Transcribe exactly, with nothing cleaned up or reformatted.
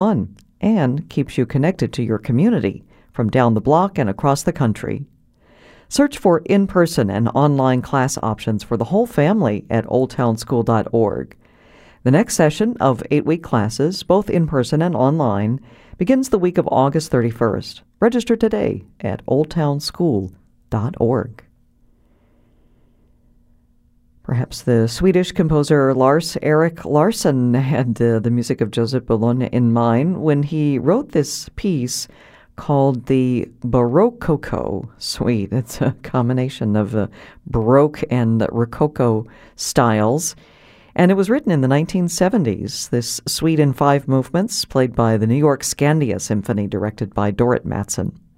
fun and keeps you connected to your community from down the block and across the country. Search for in-person and online class options for the whole family at old town school dot org. The next session of eight-week classes, both in-person and online, begins the week of August thirty-first. Register today at old town school dot org. Perhaps the Swedish composer Lars-Erik Larsson had uh, the music of Joseph Bologna in mind when he wrote this piece called the Baroque Suite. It's a combination of uh, Baroque and Rococo styles. And it was written in the nineteen seventies. This suite in five movements, played by the New York Scandia Symphony, directed by Dorrit Mattson.